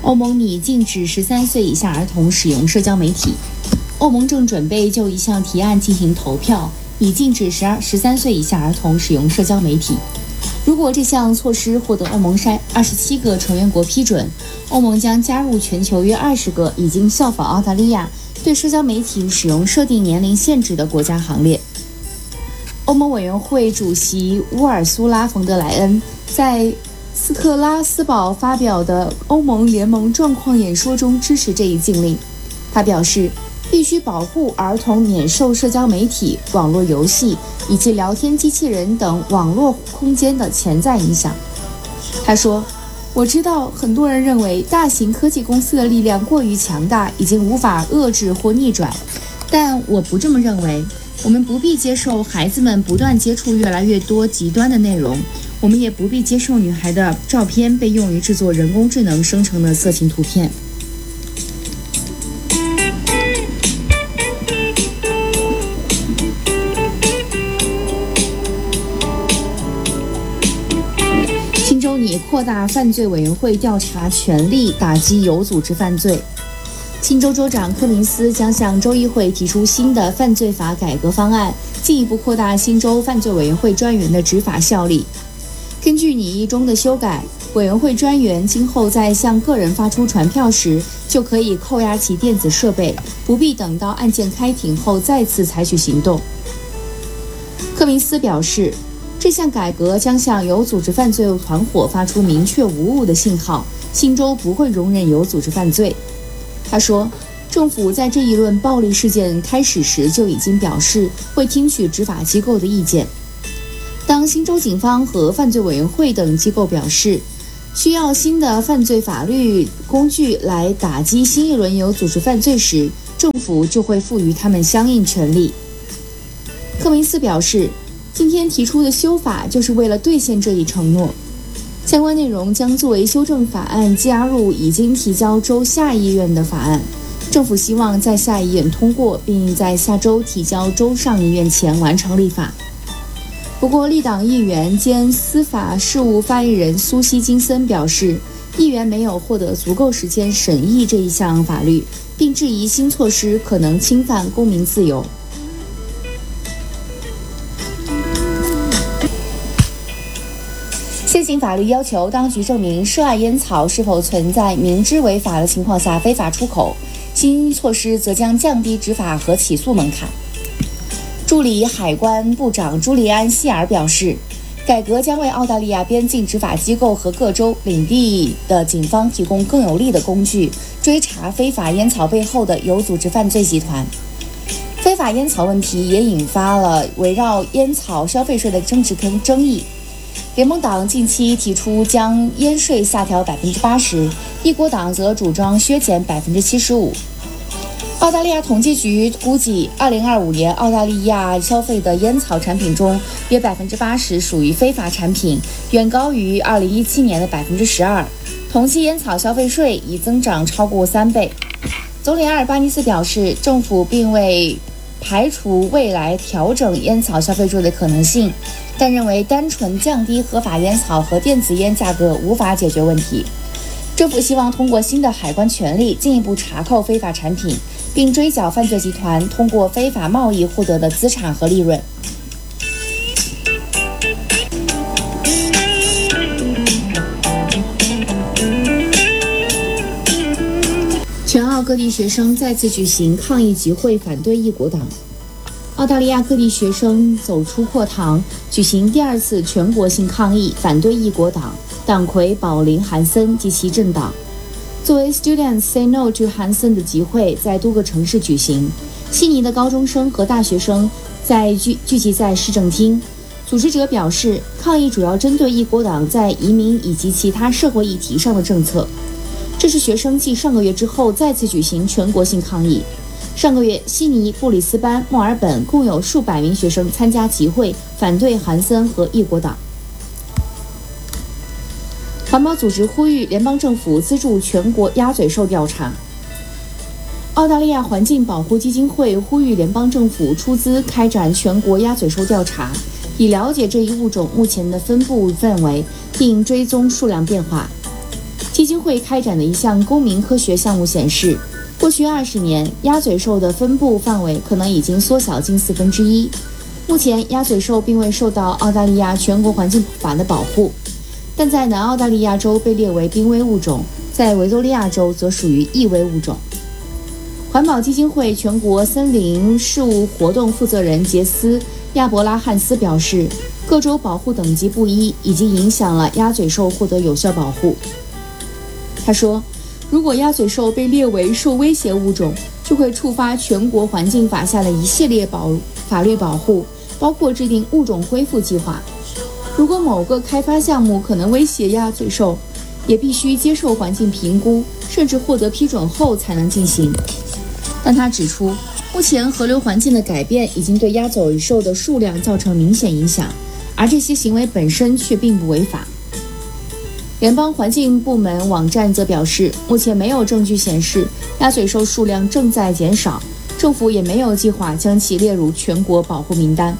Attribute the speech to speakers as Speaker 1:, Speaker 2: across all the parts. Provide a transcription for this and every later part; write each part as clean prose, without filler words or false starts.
Speaker 1: 欧盟拟禁止13岁以下儿童使用社交媒体。欧盟正准备就一项提案进行投票，以禁止13岁以下儿童使用社交媒体。如果这项措施获得欧盟27个成员国批准，欧盟将加入全球约20个已经效仿澳大利亚对社交媒体使用设定年龄限制的国家行列。欧盟委员会主席乌尔苏拉·冯德莱恩在斯特拉斯堡发表的欧盟联盟状况演说中支持这一禁令。他表示，必须保护儿童免受社交媒体、网络游戏以及聊天机器人等网络空间的潜在影响。他说，我知道很多人认为大型科技公司的力量过于强大，已经无法遏制或逆转，但我不这么认为。我们不必接受孩子们不断接触越来越多极端的内容，我们也不必接受女孩的照片被用于制作人工智能生成的色情图片。新州拟扩大犯罪委员会调查权力，打击有组织犯罪。新州州长柯明斯将向州议会提出新的犯罪法改革方案，进一步扩大新州犯罪委员会专员的执法效力。根据拟议中的修改，委员会专员今后在向个人发出传票时，就可以扣押其电子设备，不必等到案件开庭后再次采取行动。柯明斯表示，这项改革将向有组织犯罪团伙发出明确无误的信号，新州不会容忍有组织犯罪。他说，政府在这一轮暴力事件开始时就已经表示会听取执法机构的意见。当新州警方和犯罪委员会等机构表示需要新的犯罪法律工具来打击新一轮有组织犯罪时，政府就会赋予他们相应权利。柯明斯表示，今天提出的修法就是为了兑现这一承诺。相关内容将作为修正法案加入已经提交州下议院的法案。政府希望在下议院通过，并在下周提交州上议院前完成立法。不过，立党议员兼司法事务发言人苏西金森表示，议员没有获得足够时间审议这一项法律，并质疑新措施可能侵犯公民自由。现行法律要求当局证明涉案烟草是否存在明知违法的情况下非法出口，新措施则将降低执法和起诉门槛。助理海关部长朱利安·希尔表示，改革将为澳大利亚边境执法机构和各州领地的警方提供更有力的工具，追查非法烟草背后的有组织犯罪集团。非法烟草问题也引发了围绕烟草消费税的政治争议。联盟党近期提出将烟税下调80%，一国党则主张削减75%。澳大利亚统计局估计，2025年澳大利亚消费的烟草产品中，约80%属于非法产品，远高于2017年的12%。同期烟草消费税已增长超过3倍。总理阿尔巴尼斯表示，政府并未排除未来调整烟草消费税的可能性，但认为单纯降低合法烟草和电子烟价格无法解决问题。政府希望通过新的海关权力进一步查扣非法产品，并追缴犯罪集团通过非法贸易获得的资产和利润。全澳各地学生再次举行抗议集会，反对一国党。澳大利亚各地学生走出课堂，举行第2次全国性抗议，反对一国党、党魁保林·韩森及其政党。作为 Students Say No to 韩森的集会在多个城市举行，悉尼的高中生和大学生聚集在市政厅。组织者表示，抗议主要针对一国党在移民以及其他社会议题上的政策。这是学生继上个月之后再次举行全国性抗议。上个月，悉尼、布里斯班、墨尔本共有数百名学生参加集会，反对韩森和一国党。环保组织呼吁联邦政府资助全国鸭嘴兽调查。澳大利亚环境保护基金会呼吁联邦政府出资开展全国鸭嘴兽调查，以了解这一物种目前的分布范围，并追踪数量变化。 基金会开展的一项公民科学项目显示，过去20年，鸭嘴兽的分布范围可能已经缩小近1/4。目前，鸭嘴兽并未受到澳大利亚全国环境法的保护，但在南澳大利亚州被列为濒危物种，在维多利亚州则属于易危物种。环保基金会全国森林事务活动负责人杰斯·亚伯拉罕斯表示，各州保护等级不一，已经影响了鸭嘴兽获得有效保护。他说，如果鸭嘴兽被列为受威胁物种，就会触发全国环境法下的一系列法律保护，包括制定物种恢复计划。如果某个开发项目可能威胁鸭嘴兽，也必须接受环境评估，甚至获得批准后才能进行。但他指出，目前河流环境的改变已经对鸭嘴兽的数量造成明显影响，而这些行为本身却并不违法。联邦环境部门网站则表示，目前没有证据显示鸭嘴兽数量正在减少，政府也没有计划将其列入全国保护名单。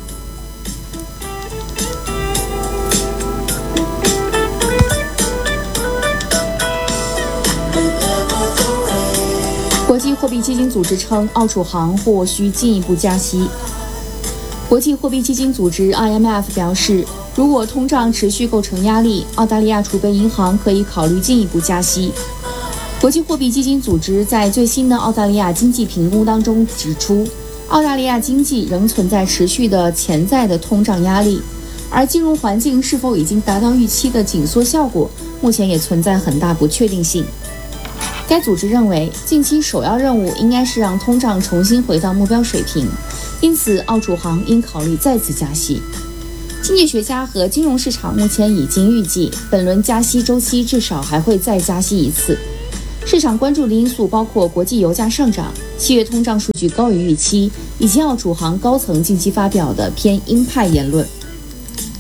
Speaker 1: 国际货币基金组织称，澳储行或需进一步加息。国际货币基金组织 IMF 表示，如果通胀持续构成压力，澳大利亚储备银行可以考虑进一步加息。国际货币基金组织在最新的澳大利亚经济评估当中指出，澳大利亚经济仍存在持续的潜在的通胀压力，而金融环境是否已经达到预期的紧缩效果，目前也存在很大不确定性。该组织认为，近期首要任务应该是让通胀重新回到目标水平，因此澳储行应考虑再次加息。经济学家和金融市场目前已经预计，本轮加息周期至少还会再加息一次。市场关注的因素包括国际油价上涨、7月通胀数据高于预期，以及澳储行高层近期发表的偏鹰派言论。